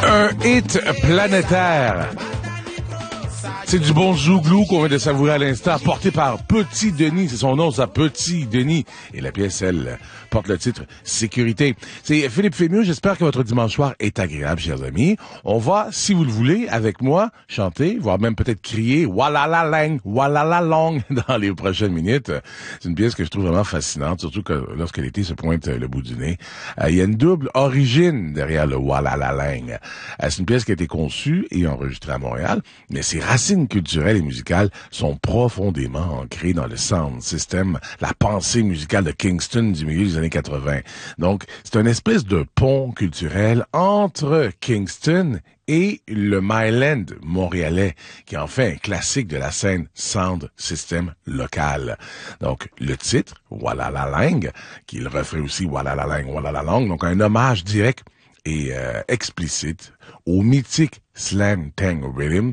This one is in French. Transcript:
Un hit planétaire. C'est du bon zouglou qu'on vient de savourer à l'instant, porté par Petit Denis. C'est son nom, ça, Petit Denis. Et la pièce, elle, porte le titre Sécurité. C'est Philippe Fémieux. J'espère que votre dimanche soir est agréable, chers amis. On va, si vous le voulez, avec moi, chanter, voire même peut-être crier Walala Long dans les prochaines minutes. C'est une pièce que je trouve vraiment fascinante, surtout que lorsque l'été se pointe le bout du nez. Il y a une double origine derrière le Walala Lang. C'est une pièce qui a été conçue et enregistrée à Montréal, mais ses racines culturelles et musicales sont profondément ancrées dans le sound system, la pensée musicale de Kingston du milieu des années 80. Donc, c'est une espèce de pont culturel entre Kingston et le Myland montréalais, qui est en fait un classique de la scène sound system locale. Donc, le titre, Walala Lang, qui le refait aussi Walala Lang, Walala Long, donc un hommage direct et explicite au mythique Slang Tang Rhythm